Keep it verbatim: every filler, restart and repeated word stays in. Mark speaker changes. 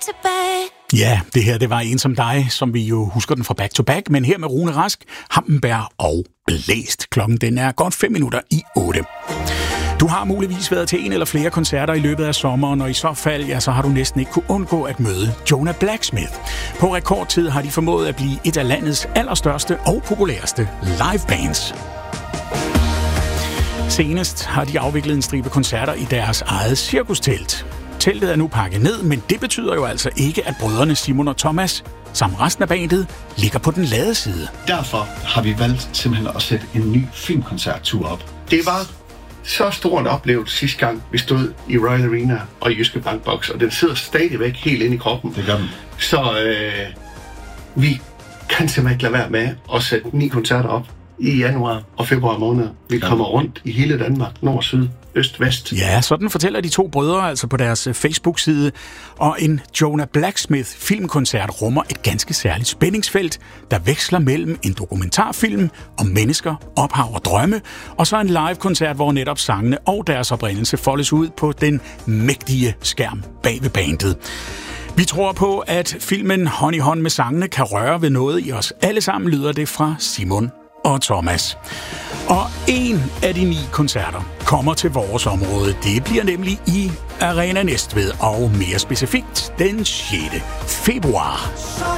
Speaker 1: to back.
Speaker 2: Ja, det her det var En som dig, som vi jo husker den fra Back to Back, men her med Rune Rask, Hampenberg og Blæst. Klokken den er godt fem minutter i otte. Du har muligvis været til en eller flere koncerter i løbet af sommeren, og i så fald, ja, så har du næsten ikke kunne undgå at møde Jonah Blacksmith. På rekordtid har de formået at blive et af landets allerstørste og populæreste livebands. Senest har de afviklet en stribe koncerter i deres eget cirkustelt. Teltet er nu pakket ned, men det betyder jo altså ikke, at brødrene Simon og Thomas, samt resten af bandet, ligger på den lade side.
Speaker 3: Derfor har vi valgt simpelthen at sætte en ny filmkoncerttur op.
Speaker 4: Det var så stor en oplevelse sidste gang, vi stod i Royal Arena og i Jyske Bankbox, og den sidder stadigvæk helt inde i kroppen.
Speaker 3: Det gør den.
Speaker 4: Så øh, vi kan simpelthen ikke lade være med at sætte ni koncerter op i januar og februar måned. Vi kommer rundt i hele Danmark, nord, syd, øst, vest.
Speaker 2: Ja, sådan fortæller de to brødre altså på deres Facebook-side. Og en Jonah Blacksmith filmkoncert rummer et ganske særligt spændingsfelt, der veksler mellem en dokumentarfilm om mennesker, ophav og drømme, og så en live-koncert, hvor netop sangene og deres oprindelse foldes ud på den mægtige skærm bag ved bandet. Vi tror på, at filmen Hånd i hånd med sangene kan røre ved noget i os alle sammen, lyder det fra Simon og Thomas. Og en af de ni koncerter kommer til vores område. Det bliver nemlig i Arena Næstved, og mere specifikt den sjette februar.